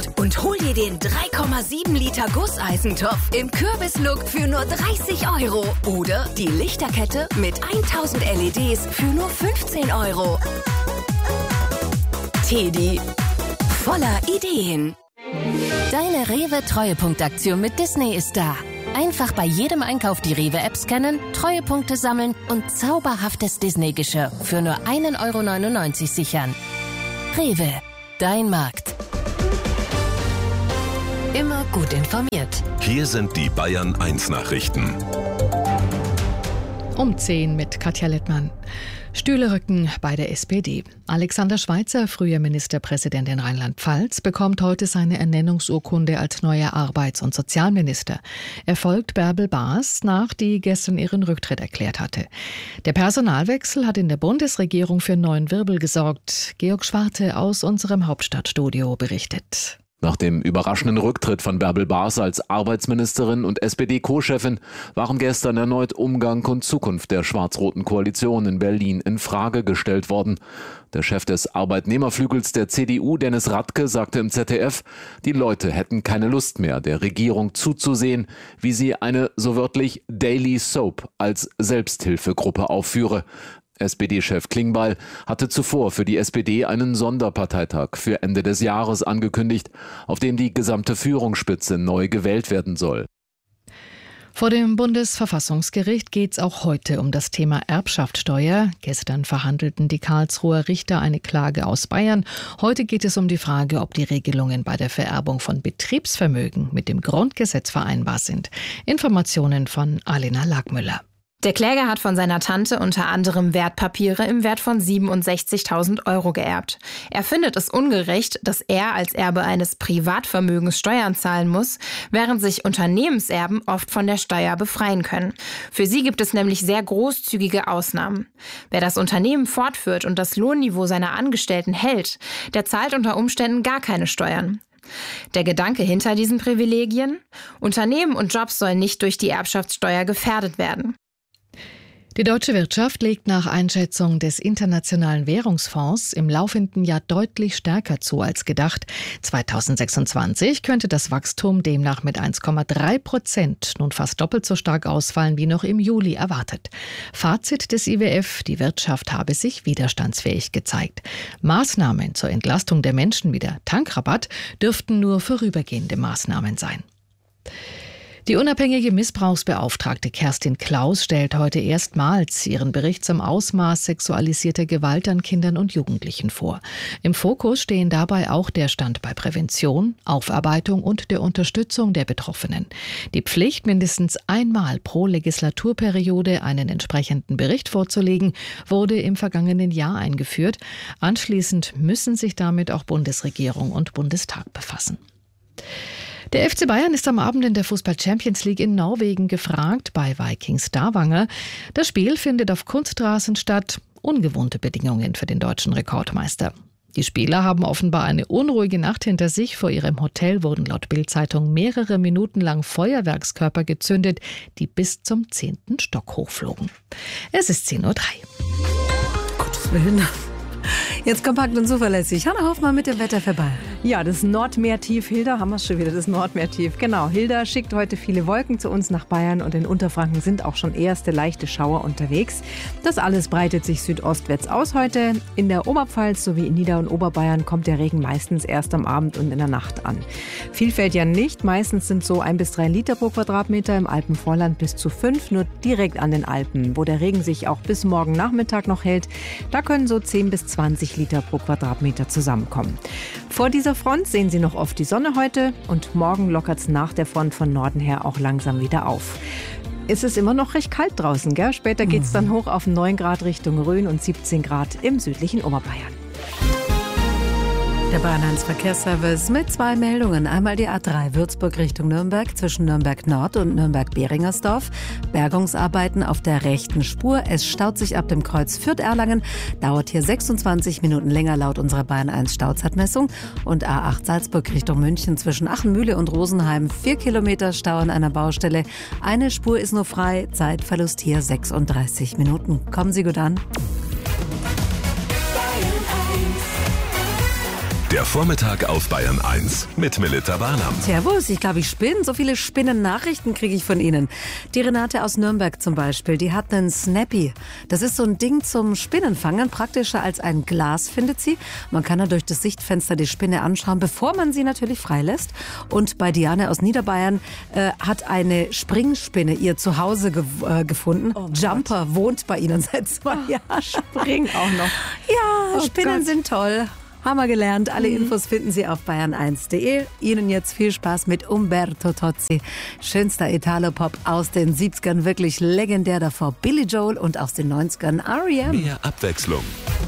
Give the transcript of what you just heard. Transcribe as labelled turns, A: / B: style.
A: Export und hol dir den 3,7 Liter Gusseisentopf im Kürbislook für nur 30 Euro. Oder die Lichterkette mit 1000 LEDs für nur 15 Euro. Teddy, voller Ideen.
B: Deine Rewe-Treuepunktaktion mit Disney ist da. Einfach bei jedem Einkauf die Rewe-App scannen, Treuepunkte sammeln und zauberhaftes Disney-Geschirr für nur 1,99 € sichern. Rewe, dein Markt. Immer gut informiert.
C: Hier sind die Bayern 1 Nachrichten.
D: Um 10 mit Katja Littmann. Stühlerücken bei der SPD. Alexander Schweitzer, früher Ministerpräsident in Rheinland-Pfalz, bekommt heute seine Ernennungsurkunde als neuer Arbeits- und Sozialminister. Er folgt Bärbel Baas nach, die gestern ihren Rücktritt erklärt hatte. Der Personalwechsel hat in der Bundesregierung für neuen Wirbel gesorgt. Georg Schwarte aus unserem Hauptstadtstudio berichtet.
E: Nach dem überraschenden Rücktritt von Bärbel Baas als Arbeitsministerin und SPD-Co-Chefin waren gestern erneut Umgang und Zukunft der schwarz-roten Koalition in Berlin in Frage gestellt worden. Der Chef des Arbeitnehmerflügels der CDU, Dennis Radke, sagte im ZDF, die Leute hätten keine Lust mehr, der Regierung zuzusehen, wie sie eine so wörtlich Daily Soap als Selbsthilfegruppe aufführe. SPD-Chef Klingbeil hatte zuvor für die SPD einen Sonderparteitag für Ende des Jahres angekündigt, auf dem die gesamte Führungsspitze neu gewählt werden soll.
D: Vor dem Bundesverfassungsgericht geht es auch heute um das Thema Erbschaftssteuer. Gestern verhandelten die Karlsruher Richter eine Klage aus Bayern. Heute geht es um die Frage, ob die Regelungen bei der Vererbung von Betriebsvermögen mit dem Grundgesetz vereinbar sind. Informationen von Alena Lagmüller.
F: Der Kläger hat von seiner Tante unter anderem Wertpapiere im Wert von 67.000 € geerbt. Er findet es ungerecht, dass er als Erbe eines Privatvermögens Steuern zahlen muss, während sich Unternehmenserben oft von der Steuer befreien können. Für sie gibt es nämlich sehr großzügige Ausnahmen. Wer das Unternehmen fortführt und das Lohnniveau seiner Angestellten hält, der zahlt unter Umständen gar keine Steuern. Der Gedanke hinter diesen Privilegien? Unternehmen und Jobs sollen nicht durch die Erbschaftssteuer gefährdet werden.
D: Die deutsche Wirtschaft legt nach Einschätzung des Internationalen Währungsfonds im laufenden Jahr deutlich stärker zu als gedacht. 2026 könnte das Wachstum demnach mit 1,3% nun fast doppelt so stark ausfallen wie noch im Juli erwartet. Fazit des IWF: Die Wirtschaft habe sich widerstandsfähig gezeigt. Maßnahmen zur Entlastung der Menschen wie der Tankrabatt dürften nur vorübergehende Maßnahmen sein. Die unabhängige Missbrauchsbeauftragte Kerstin Klaus stellt heute erstmals ihren Bericht zum Ausmaß sexualisierter Gewalt an Kindern und Jugendlichen vor. Im Fokus stehen dabei auch der Stand bei Prävention, Aufarbeitung und der Unterstützung der Betroffenen. Die Pflicht, mindestens einmal pro Legislaturperiode einen entsprechenden Bericht vorzulegen, wurde im vergangenen Jahr eingeführt. Anschließend müssen sich damit auch Bundesregierung und Bundestag befassen. Der FC Bayern ist am Abend in der Fußball-Champions League in Norwegen gefragt bei Viking Stavanger. Das Spiel findet auf Kunstrasen statt. Ungewohnte Bedingungen für den deutschen Rekordmeister. Die Spieler haben offenbar eine unruhige Nacht hinter sich. Vor ihrem Hotel wurden laut Bild-Zeitung mehrere Minuten lang Feuerwerkskörper gezündet, die bis zum 10. Stock hochflogen. Es ist 10:03 Uhr.
G: Gottes Willen. Jetzt kompakt und zuverlässig. Hanna Hoffmann mit dem Wetter vorbei.
H: Ja, das Nordmeertief Hilda, haben wir es schon wieder, das Nordmeertief. Genau, Hilda schickt heute viele Wolken zu uns nach Bayern und in Unterfranken sind auch schon erste leichte Schauer unterwegs. Das alles breitet sich südostwärts aus heute. In der Oberpfalz sowie in Nieder- und Oberbayern kommt der Regen meistens erst am Abend und in der Nacht an. Viel fällt ja nicht, meistens sind so 1 bis 3 Liter pro Quadratmeter, im Alpenvorland bis zu 5, nur direkt an den Alpen, wo der Regen sich auch bis morgen Nachmittag noch hält. Da können so 10 bis 20 Liter pro Quadratmeter zusammenkommen. Vor dieser Front sehen Sie noch oft die Sonne heute und morgen lockert es nach der Front von Norden her auch langsam wieder auf. Es ist immer noch recht kalt draußen, gell? Später geht es dann hoch auf 9 Grad Richtung Rhön und 17 Grad im südlichen Oberbayern.
G: Der Bayern 1 Verkehrsservice mit 2 Meldungen. Einmal die A3 Würzburg Richtung Nürnberg zwischen Nürnberg Nord und Nürnberg-Behringersdorf. Bergungsarbeiten auf der rechten Spur. Es staut sich ab dem Kreuz Fürth-Erlangen. Dauert hier 26 Minuten länger laut unserer Bayern 1 Stauzeitmessung. Und A8 Salzburg Richtung München zwischen Achenmühle und Rosenheim. 4 Kilometer Stau an einer Baustelle. Eine Spur ist nur frei. Zeitverlust hier 36 Minuten. Kommen Sie gut an.
C: Der Vormittag auf Bayern 1 mit Melitta Barnam.
G: Servus, ich glaube, ich spinne. So viele Spinnennachrichten kriege ich von Ihnen. Die Renate aus Nürnberg zum Beispiel, die hat einen Snappy. Das ist so ein Ding zum Spinnenfangen, praktischer als ein Glas, findet sie. Man kann ja durch das Sichtfenster die Spinne anschauen, bevor man sie natürlich freilässt. Und bei Diane aus Niederbayern hat eine Springspinne ihr Zuhause gefunden. Oh Jumper Gott. Wohnt bei Ihnen seit 2 Jahren.
H: Spring auch noch.
G: Ja, Spinnen sind toll. Haben wir gelernt. Alle Infos finden Sie auf bayern1.de. Ihnen jetzt viel Spaß mit Umberto Tozzi. Schönster Italo-Pop aus den 70ern. Wirklich legendär davor. Billy Joel und aus den 90ern R.E.M.
C: Mehr Abwechslung